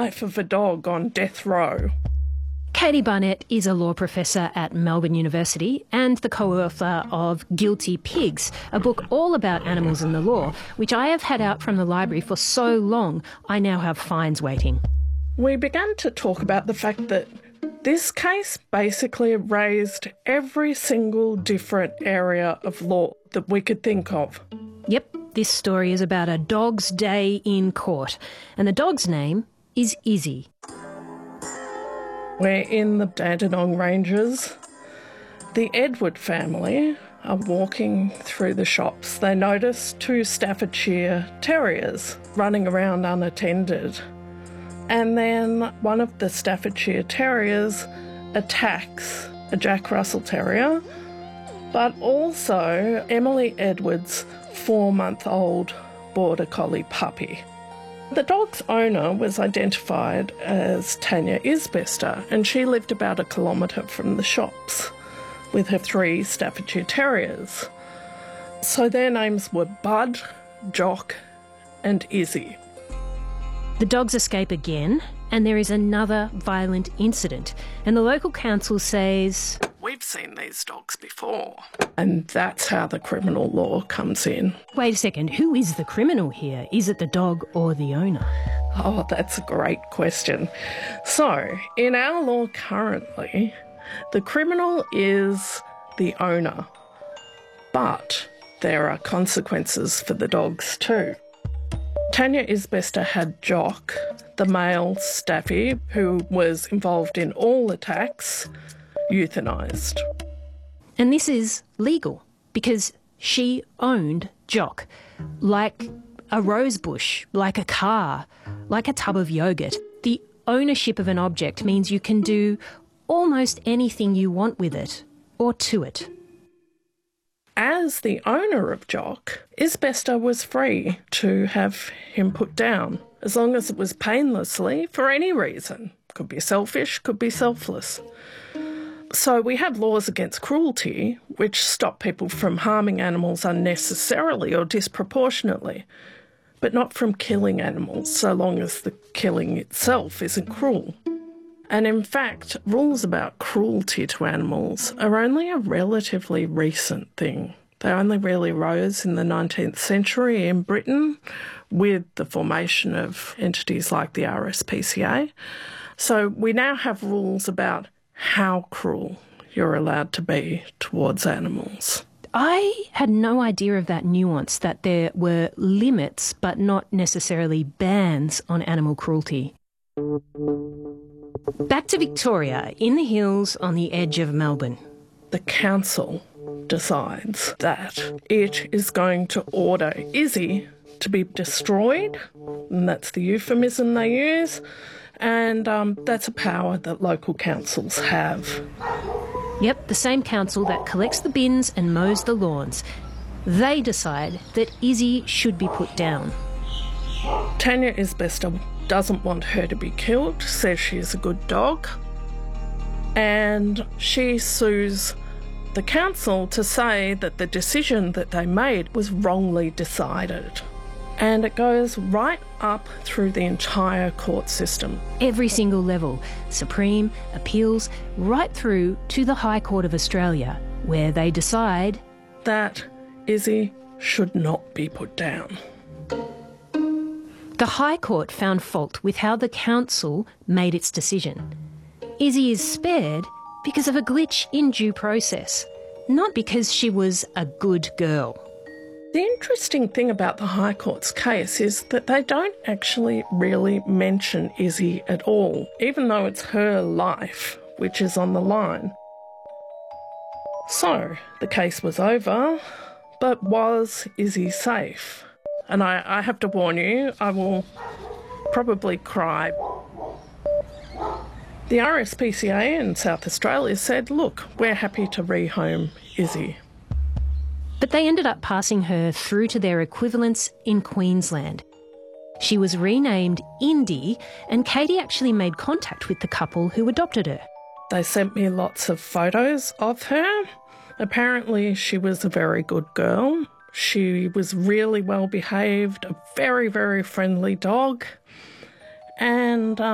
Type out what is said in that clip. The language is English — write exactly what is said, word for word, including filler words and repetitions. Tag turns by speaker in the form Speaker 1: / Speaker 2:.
Speaker 1: life of a dog on death row.
Speaker 2: Katie Barnett is a law professor at Melbourne University and the co-author of Guilty Pigs, a book all about animals and the law, which I have had out from the library for so long I now have fines waiting.
Speaker 1: We began to talk about the fact that this case basically raised every single different area of law that we could think of.
Speaker 2: Yep, this story is about a dog's day in court, and the dog's name is Izzy.
Speaker 1: We're in the Dandenong Ranges. The Edward family are walking through the shops. They notice two Staffordshire Terriers running around unattended. And then one of the Staffordshire Terriers attacks a Jack Russell Terrier, but also Emily Edwards' four-month-old Border Collie puppy. The dog's owner was identified as Tanya Isbester, and she lived about a kilometre from the shops with her three Staffordshire Terriers. So their names were Bud, Jock and Izzy.
Speaker 2: The dogs escape again, and there is another violent incident, and the local council says,
Speaker 1: "We've seen these dogs before." And that's how the criminal law comes in.
Speaker 2: Wait a second, who is the criminal here? Is it the dog or the owner?
Speaker 1: Oh, that's a great question. So, in our law currently, the criminal is the owner, but there are consequences for the dogs too. Tanya Isbester had Jock, the male staffy, who was involved in all attacks, euthanised.
Speaker 2: And this is legal because she owned Jock, like a rose bush, like a car, like a tub of yogurt. The ownership of an object means you can do almost anything you want with it or to it.
Speaker 1: As the owner of Jock, Isbester was free to have him put down, as long as it was painlessly for any reason. Could be selfish, could be selfless. So we have laws against cruelty, which stop people from harming animals unnecessarily or disproportionately, but not from killing animals, so long as the killing itself isn't cruel. And in fact, rules about cruelty to animals are only a relatively recent thing. They only really rose in the nineteenth century in Britain with the formation of entities like the R S P C A. So we now have rules about how cruel you're allowed to be towards animals.
Speaker 2: I had no idea of that nuance, that there were limits but not necessarily bans on animal cruelty. Back to Victoria, in the hills on the edge of Melbourne.
Speaker 1: The council decides that it is going to order Izzy to be destroyed, and that's the euphemism they use, and um, that's a power that local councils have.
Speaker 2: Yep, the same council that collects the bins and mows the lawns. They decide that Izzy should be put down.
Speaker 1: Tanya Isbester doesn't want her to be killed, says she is a good dog, and she sues the council to say that the decision that they made was wrongly decided. And it goes right up through the entire court system.
Speaker 2: Every single level, Supreme, Appeals, right through to the High Court of Australia, where they decide
Speaker 1: that Izzy should not be put down.
Speaker 2: The High Court found fault with how the council made its decision. Izzy is spared because of a glitch in due process, not because she was a good girl.
Speaker 1: The interesting thing about the High Court's case is that they don't actually really mention Izzy at all, even though it's her life which is on the line. So, the case was over, but was Izzy safe? And I, I have to warn you, I will probably cry. The R S P C A in South Australia said, look, we're happy to rehome Izzy.
Speaker 2: But they ended up passing her through to their equivalents in Queensland. She was renamed Indy, and Katie actually made contact with the couple who adopted her.
Speaker 1: They sent me lots of photos of her. Apparently she was a very good girl. She was really well behaved, a very, very friendly dog. And um,